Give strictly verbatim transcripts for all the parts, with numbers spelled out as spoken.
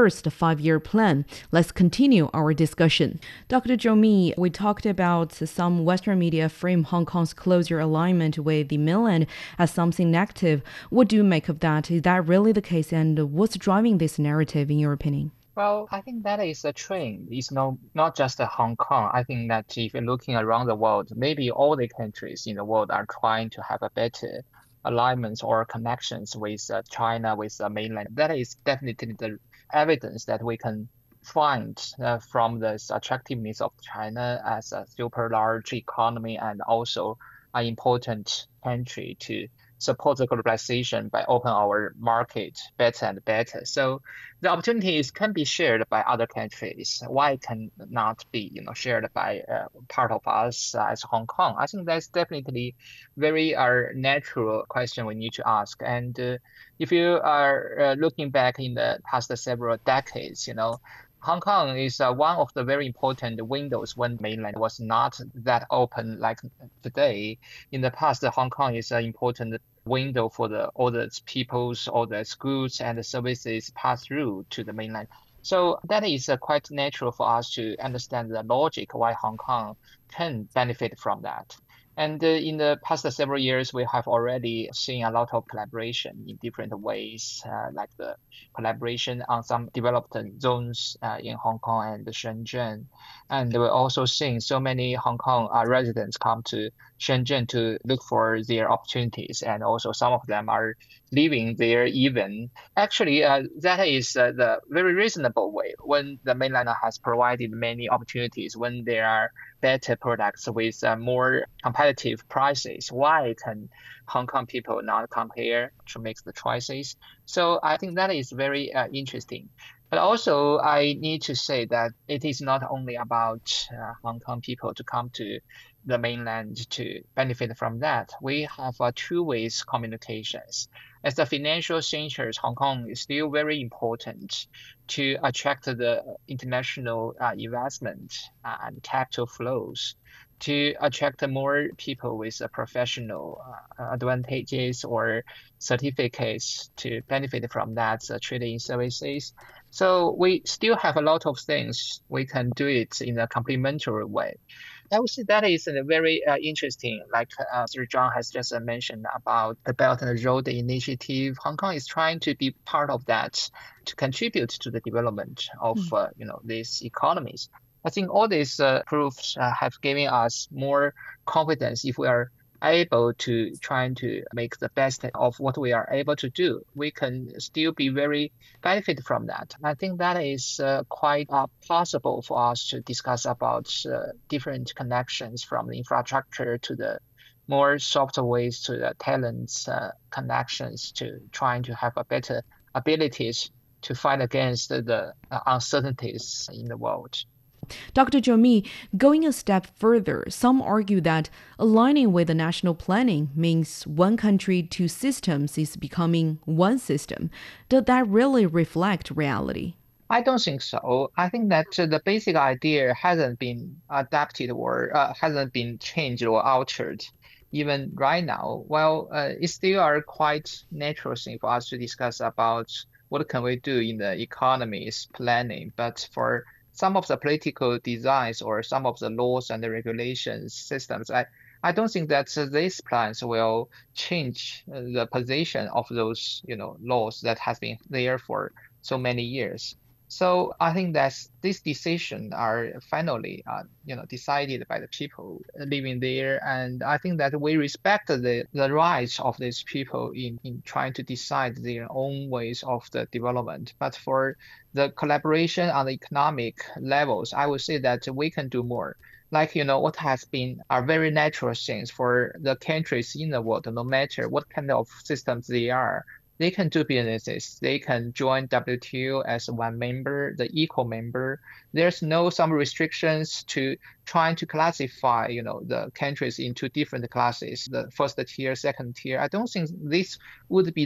first five-year plan. Let's continue our discussion. Doctor Zhou Mi, we talked about some Western media frame Hong Kong's closer alignment with the mainland as something negative. What do you make of that? Is that really the case, and what's driving this narrative in your opinion? Well, I think that is a trend. It's no, not just uh, Hong Kong. I think that if you're looking around the world, maybe all the countries in the world are trying to have a better alignments or connections with uh, China, with the mainland. That is definitely the evidence that we can find uh, from this attractiveness of China as a super large economy and also an important country to support the globalization by open our market better and better. So the opportunities can be shared by other countries. Why it can not be, you know, shared by uh, part of us uh, as Hong Kong? I think that's definitely very uh, natural question we need to ask. And uh, if you are uh, looking back in the past several decades, you know, Hong Kong is uh, one of the very important windows when mainland was not that open like today. In the past, Hong Kong is an important window for the all the peoples, all the schools and the services pass through to the mainland. So that is uh, quite natural for us to understand the logic why Hong Kong can benefit from that. And uh, in the past several years, we have already seen a lot of collaboration in different ways, uh, like the collaboration on some developed zones uh, in Hong Kong and Shenzhen. And we're also seeing so many Hong Kong uh, residents come to Shenzhen to look for their opportunities, and also some of them are living there even. Actually, uh, that is uh, the very reasonable way when the mainland has provided many opportunities, when there are better products with uh, more competitive prices. Why can Hong Kong people not come here to make the choices? So I think that is very uh, interesting. But also, I need to say that it is not only about uh, Hong Kong people to come to the mainland to benefit from that. We have uh, two ways communications. As the financial centers, Hong Kong is still very important to attract the international uh, investment uh, and capital flows, to attract more people with uh, professional uh, advantages or certificates to benefit from that uh, trading services. So we still have a lot of things we can do it in a complementary way. I would say that is a very uh, interesting, like uh, Sir John has just uh, mentioned about the Belt and Road Initiative. Hong Kong is trying to be part of that to contribute to the development of uh, you know these economies. I think all these uh, proofs uh, have given us more confidence if we are able to trying to make the best of what we are able to do. We can still be very benefit from that. I think that is uh, quite uh, possible for us to discuss about uh, different connections from the infrastructure to the more soft ways to the talents uh, connections to trying to have a better abilities to fight against the uh, uncertainties in the world. Doctor Zhou Mi, going a step further, some argue that aligning with the national planning means one country, two systems is becoming one system. Does that really reflect reality? I don't think so. I think that uh, the basic idea hasn't been adapted or uh, hasn't been changed or altered even right now. Well, uh, it's still a quite natural thing for us to discuss about what can we do in the economy's planning. But for some of the political designs or some of the laws and the regulations systems, I, I don't think that uh, these plans will change uh, the position of those, you know, laws that has been there for so many years. So I think that these decisions are finally, uh, you know, decided by the people living there, and I think that we respect the, the rights of these people in, in trying to decide their own ways of the development. But for the collaboration on the economic levels, I would say that we can do more. Like, you know, what has been are very natural things for the countries in the world, no matter what kind of systems they are. They can do businesses. They can join W T O as one member, the equal member. There's no some restrictions to trying to classify, you know, the countries into different classes, the first tier, second tier. I don't think this would be the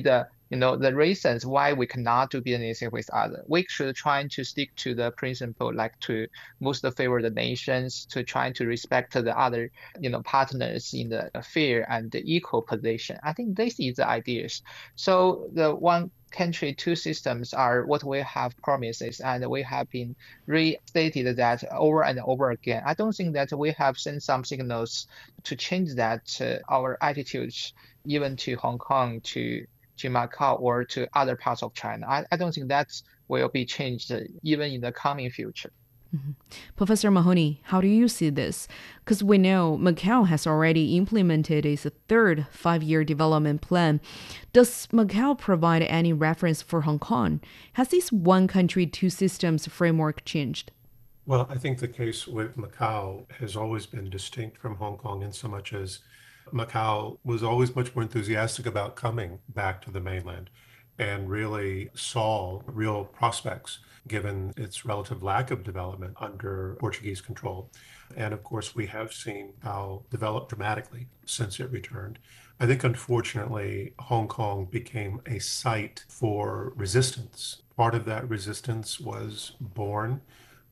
you know, the reasons why we cannot do business with others. We should try to stick to the principle, like to most favored nations, to try to respect the other, you know, partners in the fair and the equal position. I think this is the ideas. So the one country, two systems are what we have promises, and we have been restated that over and over again. I don't think that we have sent some signals to change that uh, our attitudes, even to Hong Kong, to to Macau, or to other parts of China. I, I don't think that will be changed uh, even in the coming future. Mm-hmm. Professor Mahoney, how do you see this? Because we know Macau has already implemented its third five-year development plan. Does Macau provide any reference for Hong Kong? Has this one country, two systems framework changed? Well, I think the case with Macau has always been distinct from Hong Kong in so much as Macau was always much more enthusiastic about coming back to the mainland and really saw real prospects given its relative lack of development under Portuguese control. And of course, we have seen how develop dramatically since it returned. I think, unfortunately, Hong Kong became a site for resistance. Part of that resistance was born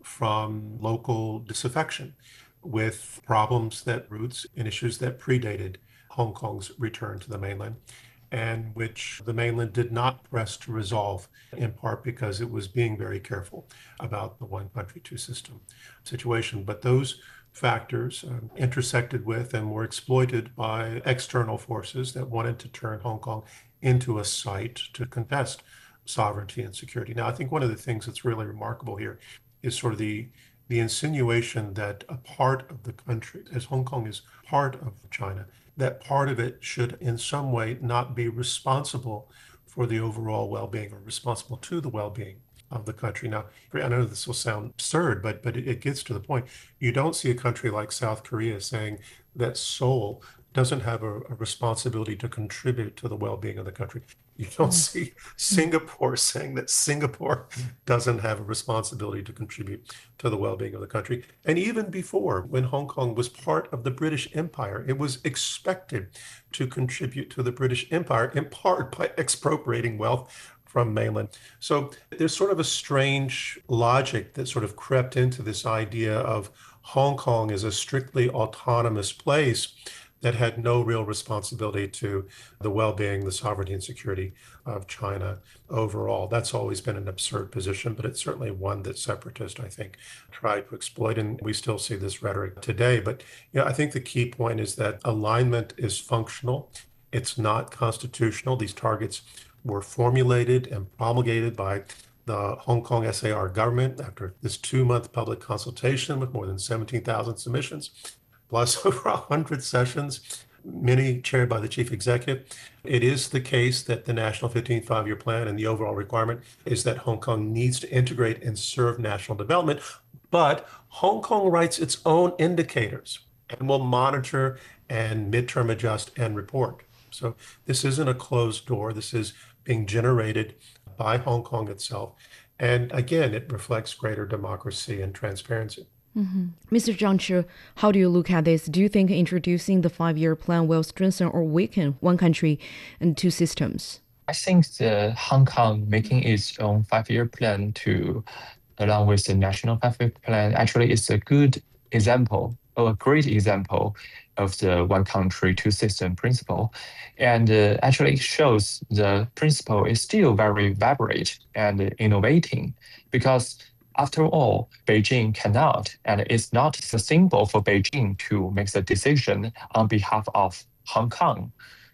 from local disaffection with problems that roots in issues that predated Hong Kong's return to the mainland, and which the mainland did not press to resolve, in part because it was being very careful about the one country, two system situation. But those factors um, intersected with and were exploited by external forces that wanted to turn Hong Kong into a site to contest sovereignty and security. Now, I think one of the things that's really remarkable here is sort of the the insinuation that a part of the country, as Hong Kong is part of China, that part of it should in some way not be responsible for the overall well-being or responsible to the well-being of the country. Now, I know this will sound absurd, but but it, it gets to the point. You don't see a country like South Korea saying that Seoul doesn't have a, a responsibility to contribute to the well-being of the country. You don't see Singapore saying that Singapore doesn't have a responsibility to contribute to the well-being of the country. And even before, when Hong Kong was part of the British Empire, it was expected to contribute to the British Empire, in part by expropriating wealth from mainland. So there's sort of a strange logic that sort of crept into this idea of Hong Kong as a strictly autonomous place that had no real responsibility to the well-being, the sovereignty and security of China overall. That's always been an absurd position, but it's certainly one that separatists, I think, try to exploit, and we still see this rhetoric today. But yeah, I think the key point is that alignment is functional. It's not constitutional. These targets were formulated and promulgated by the Hong Kong S A R government after this two-month public consultation with more than seventeen thousand submissions, plus over one hundred sessions, many chaired by the chief executive. It is the case that the National fifteenth Five-Year Plan and the overall requirement is that Hong Kong needs to integrate and serve national development, but Hong Kong writes its own indicators and will monitor and midterm adjust and report. So this isn't a closed door. This is being generated by Hong Kong itself. And again, it reflects greater democracy and transparency. Mm-hmm. Mister Zhang Zhi, how do you look at this? Do you think introducing the five-year plan will strengthen or weaken one country and two systems? I think the Hong Kong making its own five-year plan to, along with the national five-year plan, actually is a good example, or a great example of the one country, two system principle. And uh, actually it shows the principle is still very vibrant and innovating, because after all, Beijing cannot, and it's not sustainable for Beijing to make the decision on behalf of Hong Kong.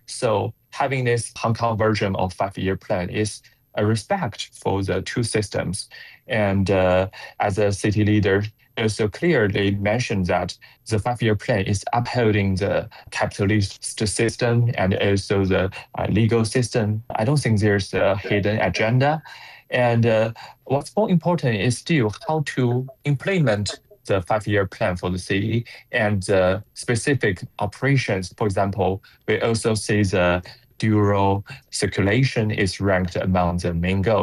So having this Hong Kong version of five-year plan is a respect for the two systems. And uh, as a city leader, also clearly mentioned that the five-year plan is upholding the capitalist system and also the uh, legal system. I don't think there's a hidden agenda. And uh, what's more important is still how to implement the five-year plan for the city and the specific operations. For example, we also see the dual circulation is ranked among the main goals.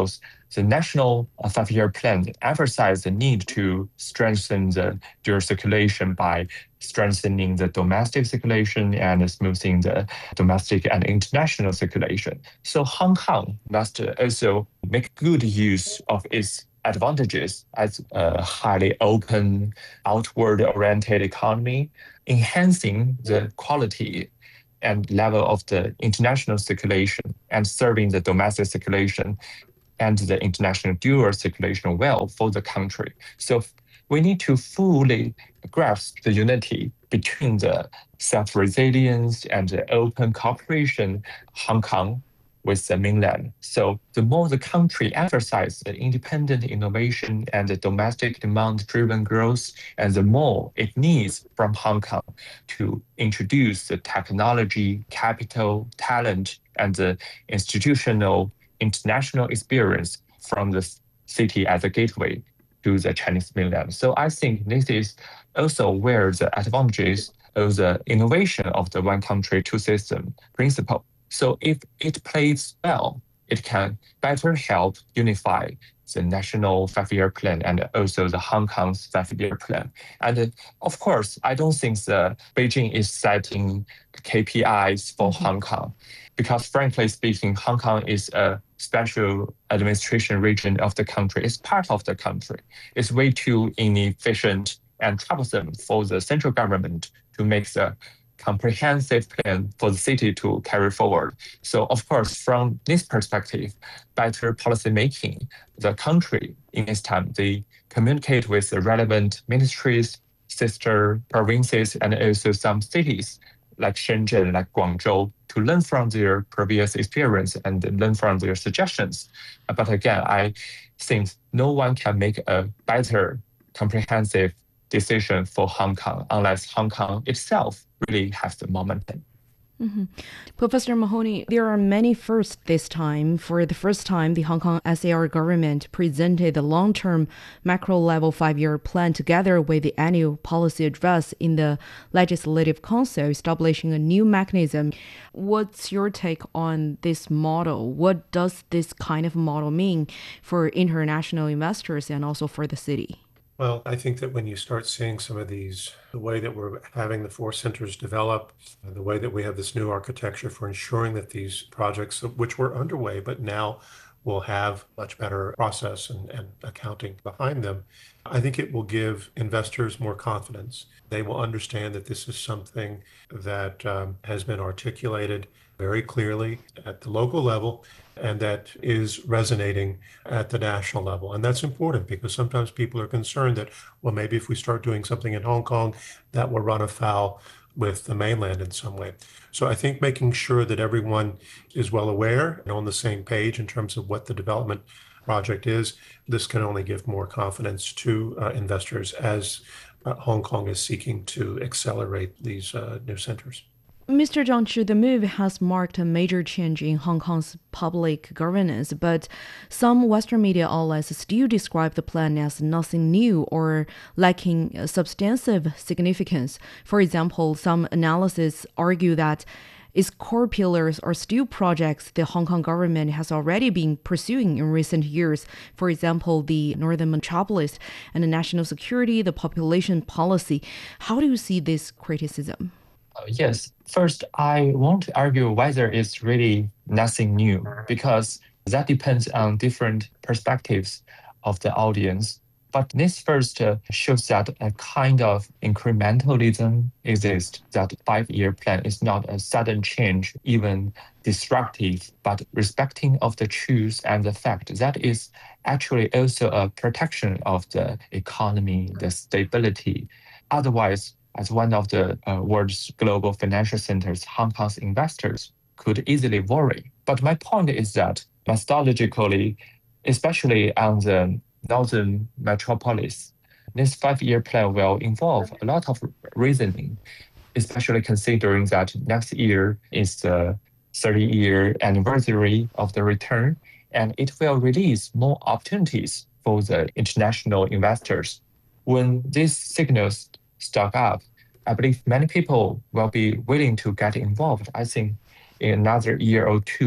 the national five-year plan emphasized the need to strengthen the dual circulation by strengthening the domestic circulation and smoothing the domestic and international circulation. So Hong Kong must also make good use of its advantages as a highly open, outward-oriented economy, enhancing the quality and level of the international circulation and serving the domestic circulation and the international dual circulation well for the country. So we need to fully grasp the unity between the self-resilience and the open cooperation Hong Kong with the mainland. So the more the country emphasizes the independent innovation and the domestic demand-driven growth, and the more it needs from Hong Kong to introduce the technology, capital, talent, and the institutional international experience from the city as a gateway to the Chinese mainland. So I think this is also where the advantages of the innovation of the one country, two system principle. So if it plays well, it can better help unify the national five-year plan and also the Hong Kong's five-year plan. And uh, of course, I don't think the Beijing is setting K P Is for mm-hmm. Hong Kong, because frankly speaking, Hong Kong is a special administration region of the country. It's part of the country. It's way too inefficient and troublesome for the central government to make the comprehensive plan for the city to carry forward. So of course, from this perspective, better policy making, the country in this time, they communicate with the relevant ministries, sister provinces, and also some cities like Shenzhen, like Guangzhou, to learn from their previous experience and learn from their suggestions. But again, I think no one can make a better comprehensive decision for Hong Kong unless Hong Kong itself really has the momentum. Mm-hmm. Professor Mahoney, there are many firsts this time. For the first time, the Hong Kong S A R government presented the long-term macro-level five-year plan together with the annual policy address in the Legislative Council, establishing a new mechanism. What's your take on this model? What does this kind of model mean for international investors and also for the city? Well, I think that when you start seeing some of these, the way that we're having the four centers develop, the way that we have this new architecture for ensuring that these projects, which were underway, but now will have much better process and, and accounting behind them, I think it will give investors more confidence. They will understand that this is something that um, has been articulated very clearly at the local level and that is resonating at the national level. And that's important because sometimes people are concerned that, well, maybe if we start doing something in Hong Kong, that will run afoul with the mainland in some way. So I think making sure that everyone is well aware and on the same page in terms of what the development project is, this can only give more confidence to uh, investors as uh, Hong Kong is seeking to accelerate these uh, new centers. Mister Zhang Zhi, the move has marked a major change in Hong Kong's public governance, but some Western media outlets still describe the plan as nothing new or lacking substantive significance. For example, some analysts argue that its core pillars are still projects the Hong Kong government has already been pursuing in recent years. For example, the Northern Metropolis and the national security, the population policy. How do you see this criticism? Uh, yes. First, I want to argue whether it's really nothing new, because that depends on different perspectives of the audience. But this first uh, shows that a kind of incrementalism exists, that five-year plan is not a sudden change, even disruptive, but respecting of the truth and the fact. That is actually also a protection of the economy, the stability. Otherwise, as one of the uh, world's global financial centers, Hong Kong's investors could easily worry. But my point is that methodologically, especially on the Northern Metropolis, this five-year plan will involve a lot of reasoning, especially considering that next year is the thirty-year anniversary of the return, and it will release more opportunities for the international investors. When these signals stock up, I believe many people will be willing to get involved. I think in another year or two,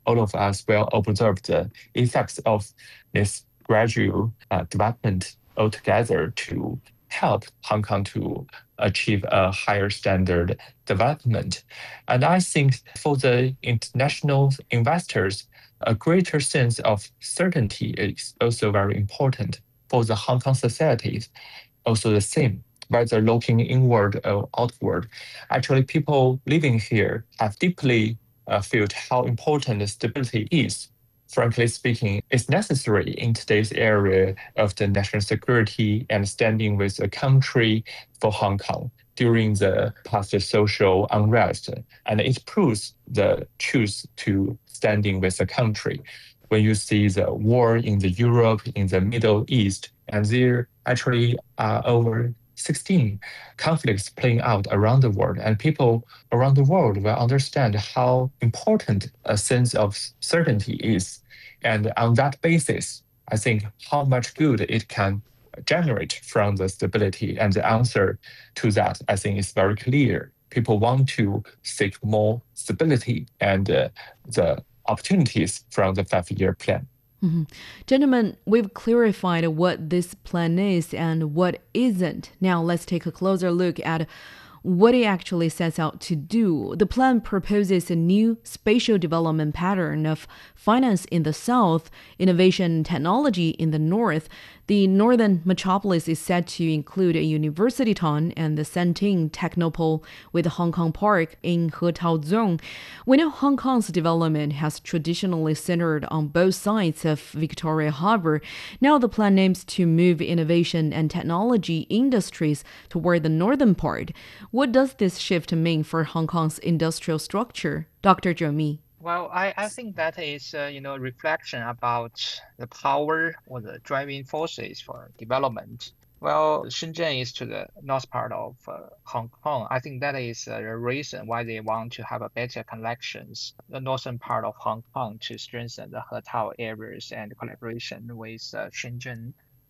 all of us will observe the effects of this gradual uh, development altogether to help Hong Kong to achieve a higher standard development. And I think for the international investors, a greater sense of certainty is also very important. For the Hong Kong societies, also the same, whether looking inward or outward. Actually, people living here have deeply uh, felt how important the stability is. Frankly speaking, it's necessary in today's area of the national security and standing with the country for Hong Kong during the past social unrest. And it proves the truth to standing with the country. When you see the war in the Europe, in the Middle East, and there actually are over sixteen conflicts playing out around the world, and people around the world will understand how important a sense of certainty is. And on that basis, I think how much good it can generate from the stability, and the answer to that, I think, is very clear. People want to seek more stability and uh, the opportunities from the five-year plan. Mm-hmm. Gentlemen, we've clarified what this plan is and what isn't. Now let's take a closer look at what it actually sets out to do. The plan proposes a new spatial development pattern of finance in the south, innovation and technology in the north. The northern metropolis is set to include a university town and the Santing Technopole with Hong Kong Park in Hetao Zone. We know Hong Kong's development has traditionally centered on both sides of Victoria Harbour. Now the plan aims to move innovation and technology industries toward the northern part. What does this shift mean for Hong Kong's industrial structure? Doctor Zhou Mi. Well, I, I think that is, uh, you know, reflection about the power or the driving forces for development. Well, Shenzhen is to the north part of uh, Hong Kong. I think that is uh, the reason why they want to have a better connections, the northern part of Hong Kong, to strengthen the Hetao areas and collaboration with uh, Shenzhen.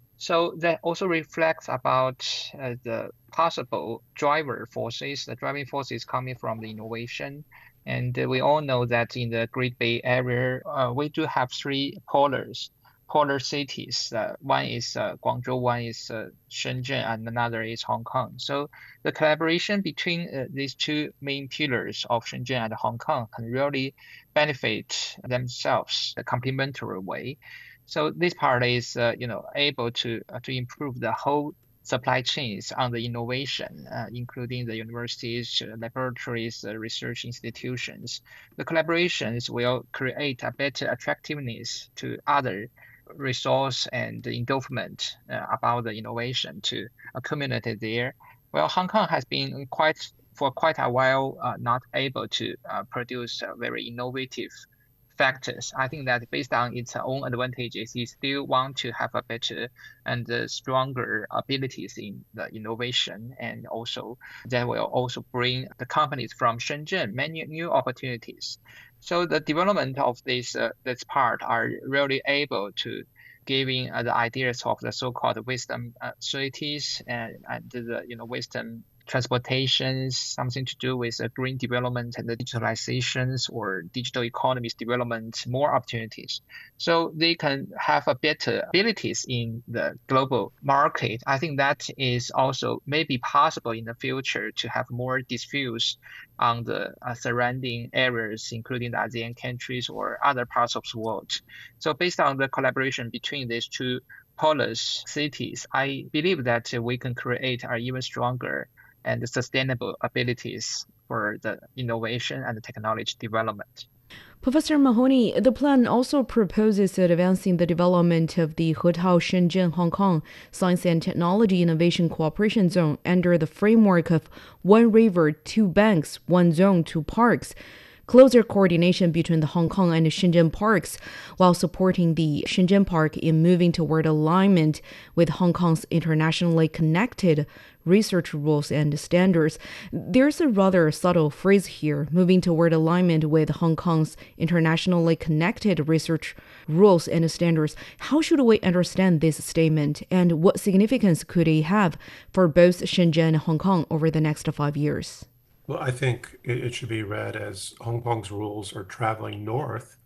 So that also reflects about uh, the possible driver forces, the driving forces coming from the innovation. And uh, we all know that in the Great Bay Area, uh, we do have three polars, polar cities. Uh, one is uh, Guangzhou, one is uh, Shenzhen, and another is Hong Kong. So the collaboration between uh, these two main pillars of Shenzhen and Hong Kong can really benefit themselves in a complementary way. So this part is, uh, you know, able to uh, to improve the whole supply chains on the innovation, uh, including the universities, uh, laboratories, uh, research institutions. The collaborations will create a better attractiveness to other resource and endowment uh, about the innovation to accumulate there. Well, Hong Kong has been quite for quite a while uh, not able to uh, produce uh, very innovative factors. I think that based on its own advantages, it still want to have a better and uh, stronger abilities in the innovation, and also that will also bring the companies from Shenzhen many new opportunities. So the development of this uh, this part are really able to giving uh, the ideas of the so-called wisdom uh, cities and, and the you know wisdom transportation, something to do with uh, green development and the digitalizations or digital economies development, more opportunities. So they can have a better abilities in the global market. I think that is also maybe possible in the future to have more disputes on the uh, surrounding areas, including the ASEAN countries or other parts of the world. So based on the collaboration between these two polis cities, I believe that uh, we can create an even stronger and sustainable abilities for the innovation and the technology development. Professor Mahoney, the plan also proposes advancing the development of the Hetao Shenzhen Hong Kong Science and Technology Innovation Cooperation Zone under the framework of One River, Two Banks, One Zone, Two Parks. Closer coordination between the Hong Kong and the Shenzhen parks, while supporting the Shenzhen park in moving toward alignment with Hong Kong's internationally connected research rules and standards. There's a rather subtle phrase here, moving toward alignment with Hong Kong's internationally connected research rules and standards. How should we understand this statement, and what significance could it have for both Shenzhen and Hong Kong over the next five years? Well, I think it, it should be read as Hong Kong's rules are traveling north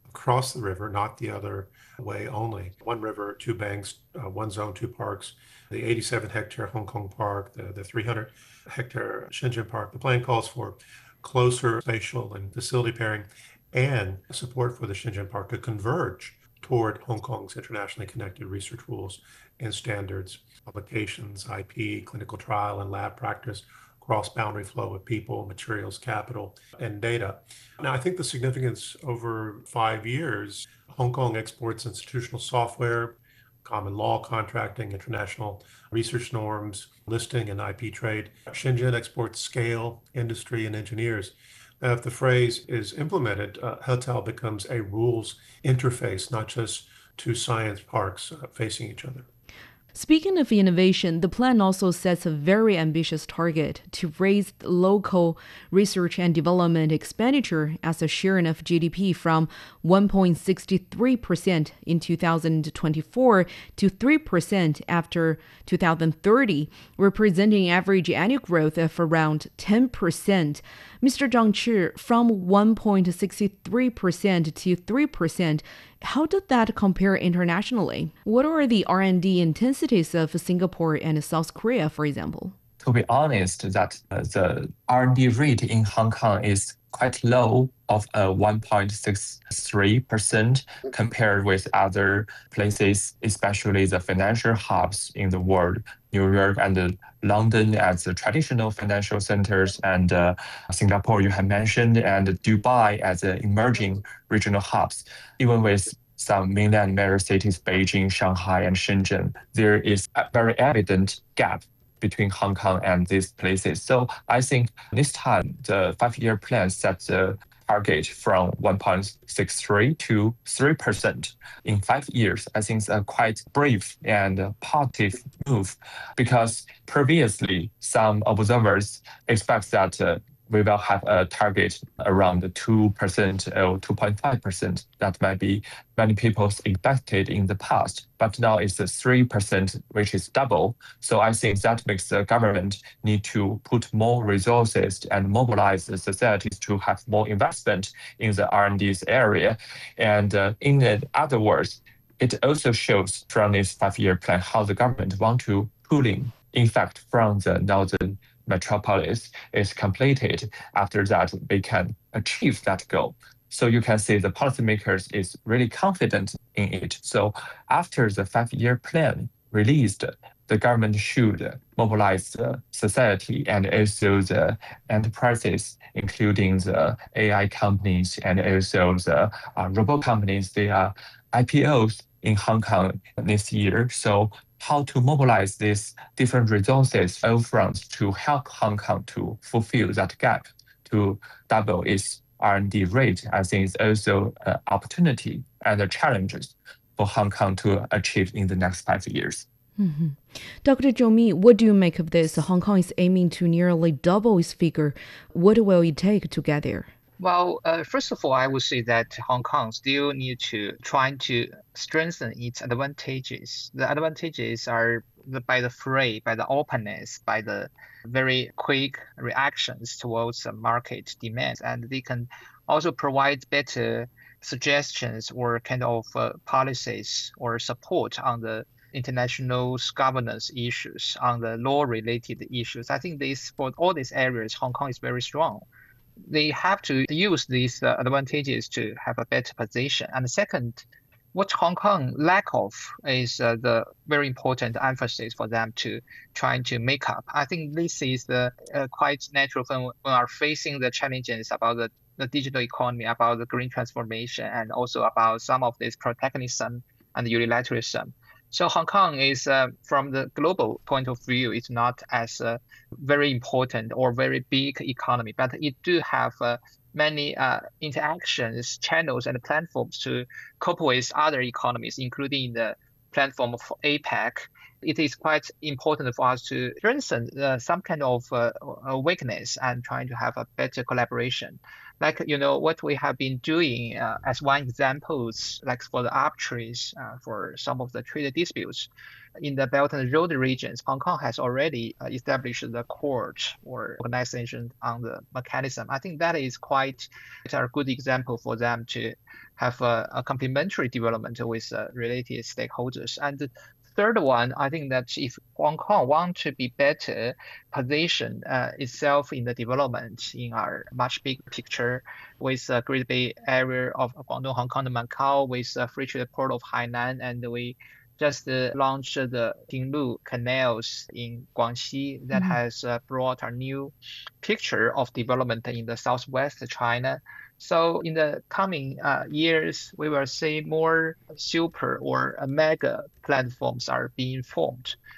across the river, not the other way only. One river, two banks, uh, one zone, two parks. The eighty-seven hectare Hong Kong Park, the, the three hundred hectare Shenzhen Park. The plan calls for closer spatial and facility pairing and support for the Shenzhen Park to converge toward Hong Kong's internationally connected research rules and standards, publications, I P, clinical trial, and lab practice, cross-boundary flow of people, materials, capital, and data. Now, I think the significance over five years, Hong Kong exports institutional software, common law contracting, international research norms, listing and I P trade. Shenzhen exports scale, industry, and engineers. Now, if the phrase is implemented, uh, Hetal becomes a rules interface, not just two science parks uh, facing each other. Speaking of innovation, the plan also sets a very ambitious target to raise local research and development expenditure as a share of G D P from one point six three percent in two thousand twenty-four to three percent after two thousand thirty, representing average annual growth of around ten percent. Mister Zhang Chi, from one point six three percent to three percent, how did that compare internationally? What are the R and D intensities of Singapore and South Korea, for example? To be honest, that uh, the R and D rate in Hong Kong is quite low of uh, one point six three percent compared with other places, especially the financial hubs in the world, New York and London as the traditional financial centers, and uh, Singapore you have mentioned, and Dubai as the emerging regional hubs. Even with some mainland major cities, Beijing, Shanghai, and Shenzhen, there is a very evident gap between Hong Kong and these places. So I think this time the five-year plan sets the target from one point six three to three percent in five years. I think it's a quite brave and positive move, because previously some observers expect that uh, we will have a target around two percent or two point five percent. That might be many people expected in the past, but now it's a three percent, which is double. So I think that makes the government need to put more resources and mobilize the societies to have more investment in the R and D area. And uh, in other words, it also shows from this five-year plan how the government want to pulling, in fact, from the northern metropolis is completed. After that, they can achieve that goal. So you can see the policymakers is really confident in it. So after the five-year plan released, the government should mobilize the society and also the enterprises, including the A I companies and also the uh, robot companies. They are I P Os in Hong Kong this year. So how to mobilize these different resources all fronts to help Hong Kong to fulfill that gap, to double its R and D rate, I think is also an opportunity and a challenges for Hong Kong to achieve in the next five years. Mm-hmm. Doctor Zhou Mi, what do you make of this? Hong Kong is aiming to nearly double its figure. What will it take to get there? Well, uh, first of all, I would say that Hong Kong still need to try to strengthen its advantages. The advantages are the, by the free, by the openness, by the very quick reactions towards the market demands, and they can also provide better suggestions or kind of uh, policies or support on the international governance issues, on the law-related issues. I think this for all these areas, Hong Kong is very strong. They have to use these uh, advantages to have a better position. And second, what Hong Kong lack of is uh, the very important emphasis for them to trying to make up. I think this is the uh, quite natural when we are facing the challenges about the, the digital economy, about the green transformation, and also about some of this protectionism and unilateralism. So Hong Kong is, uh, from the global point of view, it's not as a very important or very big economy, but it do have uh, many uh, interactions, channels, and platforms to cope with other economies, including the platform of APEC. It is quite important for us to strengthen uh, some kind of uh, weakness and trying to have a better collaboration. Like, you know, what we have been doing uh, as one examples, like for the arbitraries, uh, for some of the trade disputes in the Belt and Road regions, Hong Kong has already uh, established the court or organization on the mechanism. I think that is quite a good example for them to have a, a complementary development with uh, related stakeholders. And the third one, I think that if Hong Kong want to be better position uh, itself in the development in our much bigger picture with the Great Bay Area of Guangdong, Hong Kong, and Macau, with the free trade port of Hainan, and we just uh, launched the Pinglu canals in Guangxi that Mhm. has uh, brought a new picture of development in the southwest China. So in the coming uh, years, we will see more super or uh, mega platforms are being formed.